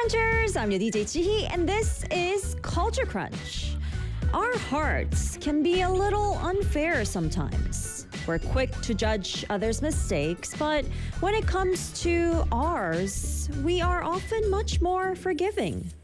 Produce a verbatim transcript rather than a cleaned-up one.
Crunchers! I'm your D J Chihi, and this is Culture Crunch. Our hearts can be a little unfair sometimes. We're quick to judge others' mistakes, but when it comes to ours, we are often much more forgiving.